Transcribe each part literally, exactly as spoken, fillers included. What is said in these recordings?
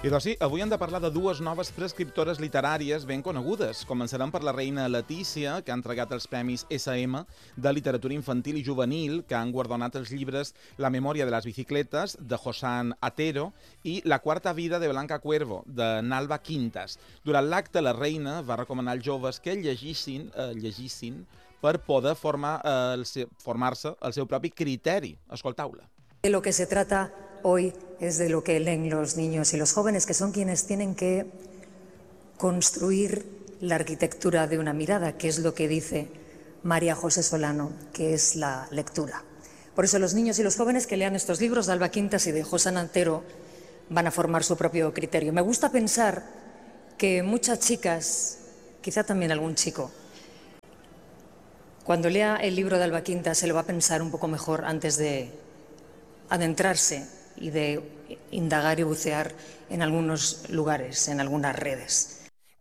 Idò sí, avui hem de parlar de dues noves prescriptores literàries ben conegudes. Començarem per la reina Letícia, que ha entregat els premis essa ema de literatura infantil i juvenil, que han guardonat els llibres La memòria de les bicicletes, de Josan Atero, i La quarta vida de Blanca Cuervo, de Nalva Quintas. Durant l'acte, la reina va recomanar als joves que llegissin, eh, llegissin per poder formar, eh, el seu, formar-se el seu propi criteri. Escoltau-la. De lo que se trata hoy es de lo que leen los niños y los jóvenes, que son quienes tienen que construir la arquitectura de una mirada, que es lo que dice María José Solano, que es la lectura. Por eso los niños y los jóvenes que lean estos libros de Alba Quintas y de Josan Atero van a formar su propio criterio. Me gusta pensar que muchas chicas, quizá también algún chico, cuando lea el libro de Alba Quintas se lo va a pensar un poco mejor antes de adentrarse y de indagar y bucear en algunos lugares, en algunas redes.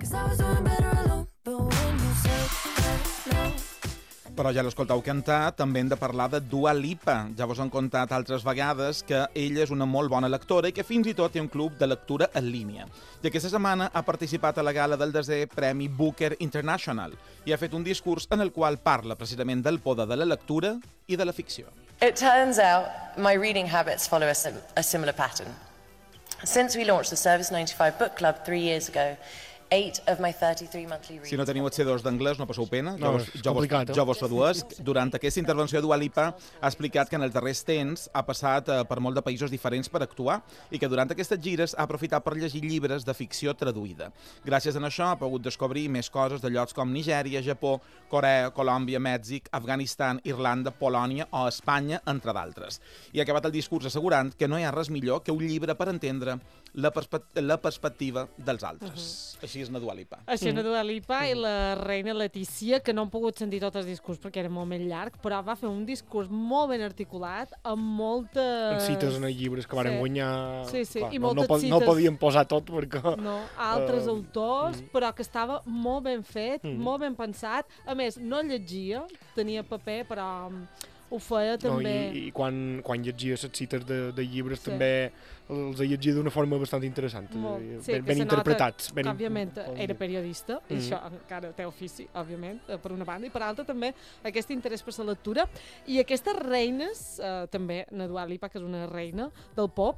Però ja l'escoltau cantar, també hem de parlar de Dua Lipa. Ja vos hem contat altres vegades que ella és una molt bona lectora i que fins i tot té un club de lectura en línia. I aquesta setmana ha participat a la gala del desè Premi Booker International i ha fet un discurs en el qual parla precisament del poder de la lectura i de la ficció. It turns out my reading habits follow a, sim a similar pattern. Since we launched the Service ninety-five Book Club three years ago, eight of my thirty-three monthly readings... Si no teniu els C dos d'anglès, no passeu pena. No, jo, és jo, vos, complicat, eh? jo vos traduesc. Durant aquesta intervenció, Dua Lipa ha explicat que en els darrers temps ha passat eh, per molt de països diferents per actuar i que durant aquestes gires ha aprofitat per llegir llibres de ficció traduïda. Gràcies a això ha pogut descobrir més coses de llocs com Nigèria, Japó, Corea, Colòmbia, Mèxic, Afganistan, Irlanda, Polònia o Espanya, entre d'altres. I ha acabat el discurs assegurant que no hi ha res millor que un llibre per entendre la, perspe la perspectiva dels altres. Uh-huh. Així és na Dua Lipa. Així és na Dua Lipa i la reina Letícia, que no hem pogut sentir tot el discurs perquè era molt més llarg, però va fer un discurs molt ben articulat, amb moltes... En cites en els llibres que varen sí. guanyar... Sí, sí, clar, i no, moltes no, cites... no podien posar tot perquè... No, altres uh, autors, mm. però que estava molt ben fet, mm. molt ben pensat. A més, no llegia, tenia paper, però ho feia també... No, I, i quan, quan llegia les cites de, de llibres sí. també els llegia d'una forma bastant interessant, molt. Sí, ben, ben interpretats. Que, ben, òbviament, ben, era periodista, mm. i això encara té ofici, òbviament, per una banda, i per altra també aquest interès per la lectura. I aquestes reines, eh, també, na Dua Lipa, que és una reina del pop,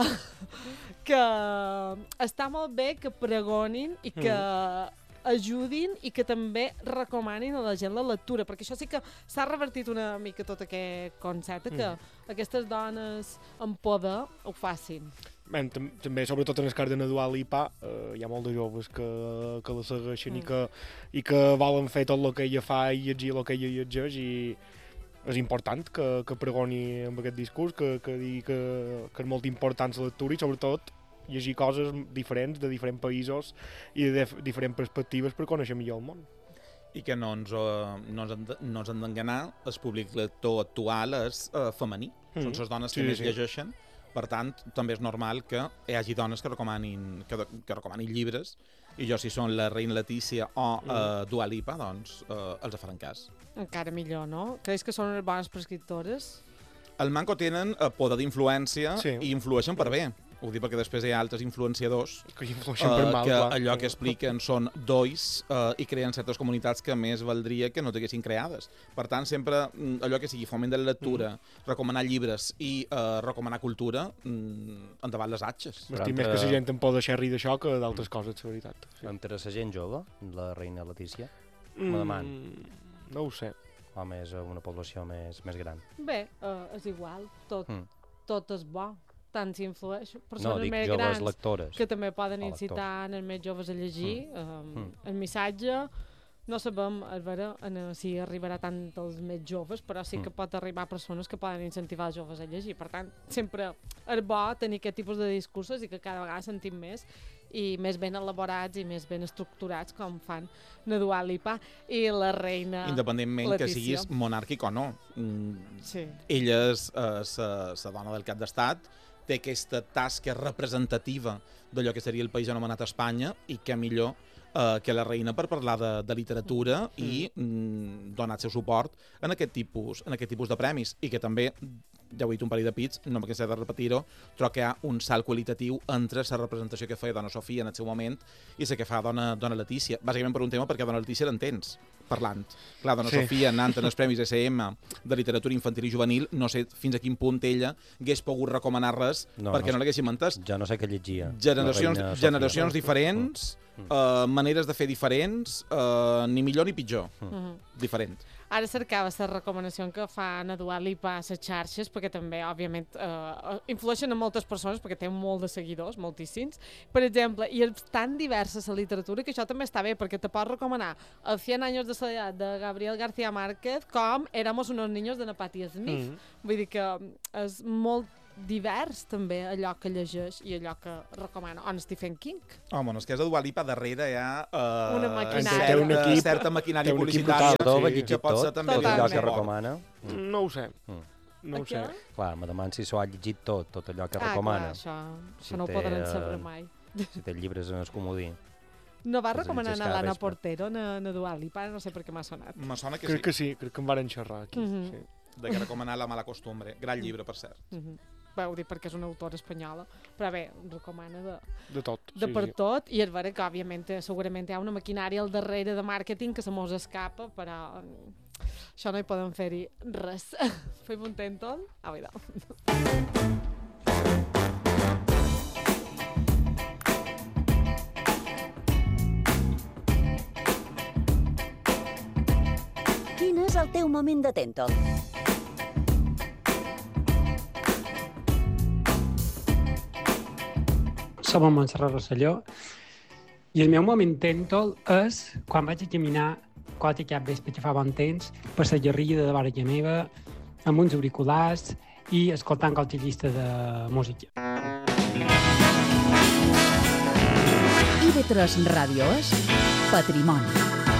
que està molt bé que pregonin i que mm. ajudin i que també recomanin a la gent la lectura, perquè això sí que s'ha revertit una mica tot aquest concepte, que mm. aquestes dones amb poder ho facin. Bé, tam també, sobretot en el cas de na Dua Lipa, eh, hi ha molts de joves que, que la segueixen mm. i, que, i que volen fer tot el que ella fa i llegir el que ella llegeix, i és important que, que pregoni amb aquest discurs, que, que digui que, que és molt important la lectura i sobretot llegir coses diferents de diferents països i de diferents perspectives per conèixer millor el món. I que no ens, uh, no ens, no ens hem d'enganar, el públic lector actual és uh, femení, mm. són les dones que sí, més sí. llegeixen, per tant, també és normal que hi hagi dones que recomanin, que, que recomanin llibres, i jo si són la reina Letícia o uh, mm. Dua Lipa, doncs uh, els faran cas. Encara millor, no? Creus que són bones prescriptores? El manco tenen uh, poder d'influència sí. i influeixen per bé. Ho dic perquè després hi ha altres influenciadors que, influeixen uh, per mal, que clar. allò que expliquen són dois uh, i creen certes comunitats que més valdria que no t'haguessin creades. Per tant, sempre allò que sigui foment de la lectura, mm. recomanar llibres i uh, recomanar cultura, mm, endavant les atxes. M'estic entre... més que la gent en pot deixar rir d'això que d'altres mm. coses, la veritat. Sí. Entre la gent jove, la reina Letícia, mm. me deman. No ho sé. O més una població més, més gran. Bé, uh, és igual, tot, mm. tot és bo. Tant s'influeix persones no, dic, més joves grans lectores. Que també poden incitar els més joves a llegir. Mm. Um, mm. El missatge no sabem a veure, si arribarà tant als més joves, però sí que mm. pot arribar a persones que poden incentivar els joves a llegir. Per tant, sempre és bo tenir aquest tipus de discursos i que cada vegada sentim més i més ben elaborats i més ben estructurats com fan na Dua Lipa i la reina Independentment Letícia. Que siguis monàrquic o no. Mm, sí. Ella és la dona del cap d'estat, té aquesta tasca representativa d'allò que seria el país anomenat Espanya i que millor eh, que la reina per parlar de, de literatura mm. i mm, donar el seu suport en aquest tipus, en aquest tipus de premis i que també ja ho he dit un parell de pits, no perquè s'ha de repetir-ho, però que hi ha un salt qualitatiu entre la representació que feia Dona Sofia en el seu moment i la que fa Dona, Dona Letícia. Bàsicament per un tema perquè Dona Letícia l'entens parlant. Clar, Dona Sí. Sofia anant en els Premis S M de literatura infantil i juvenil, no sé fins a quin punt ella hagués pogut recomanar res No, perquè no no l'haguéssim entès. Ja no sé què llegia. Generacions, la reina Sofia. generacions diferents, uh, maneres de fer diferents, uh, ni millor ni pitjor, Mhm. diferent. Ara cercava la recomanació que fa na Dua Lipa a les xarxes, perquè també, òbviament, eh, influeixen en moltes persones, perquè té molt de seguidors, moltíssims. Per exemple, i és tan diversa la literatura que això també està bé, perquè te pots recomanar El cien años de soledad de Gabriel García Márquez com Éramos unos niños de na Patti Smith. Mhm. Vull dir que és molt divers també allò que llegeix i allò que recomana. O en Stephen King. Home, no, és que és de Dua Lipa darrere hi ha uh, Una maquinària. certa, Té un equip- certa maquinària té un equip publicitària brutal, Tot, sí. llegit que pot ser tot, també tot allò que Totalment. recomana. No ho sé. Mm. No ho sé. Què? Clar, me deman si s'ho ha llegit tot, tot allò que Ah, recomana. clar, això, Si això no ho té, podran eh, saber mai. Si té llibres en el comodí. No va Els recomanar llibres a cada l'Anna vespre. Portero, na, na Dua Lipa, no sé per què m'ha sonat. Me sona que Crec sí, que sí, crec que em varen xerrar aquí. Mhm. Sí. de que recomanar La mala costumbre. Gran llibre, per cert. Mm -hmm. Bé, ho dic perquè és una autora espanyola, però bé, recomana de, De tot. de sí, per sí. tot, i és vera que, òbviament, eh, segurament hi ha una maquinària al darrere de màrqueting que se mos escapa, però mm, això no hi podem fer-hi res. Fem un tèntol? Ah, cuidao. Quin és el teu moment de tèntol? Som a Montserrat Rosselló i el meu moment tèntol és quan vaig a caminar quasi cap vespre que fa bon temps per la guerrilla de vora ja meva amb uns auriculars i escoltant qualque llista de música. I ve tres Ràdio és Patrimoni.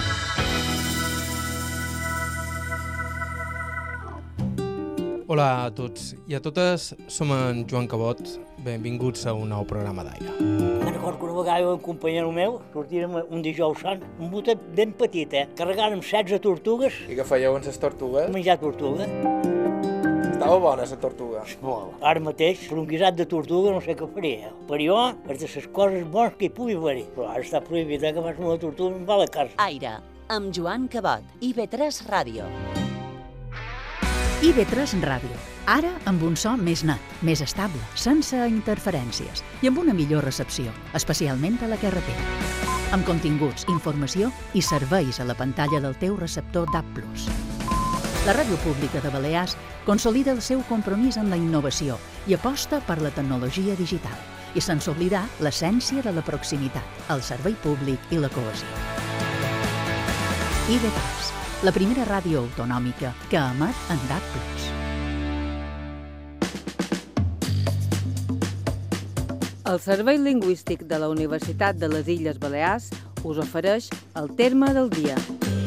Hola a tots i a totes, som en Joan Cabot, benvinguts a un nou programa d'Aire. Me'n recordo que una vegada un companyero meu sortírem un dijous sant, un botet ben petit, eh? Carregàrem setze tortugues, I què fèieu amb les tortugues? menjar tortuga. Estava bona, la tortuga. Molt. Ara mateix, per un guisat de tortuga no sé què faria. Per jo, és de les coses bones que hi pugui haver-hi. Però ara està prohibit, eh, que fas una tortuga em va a la casa. Aire, amb Joan Cabot. I ve tres Ràdio. I ve tres Ràdio. Ara amb un so més net, més estable, sense interferències i amb una millor recepció, especialment a la carretera. Amb continguts, informació i serveis a la pantalla del teu receptor D A B plus. La Ràdio Pública de Balears consolida el seu compromís amb la innovació i aposta per la tecnologia digital i sense oblidar l'essència de la proximitat, el servei públic i la cohesió. I ve tres, la primera ràdio autonòmica que emet en D A B plus. El Servei Lingüístic de la Universitat de les Illes Balears us ofereix el terme del dia.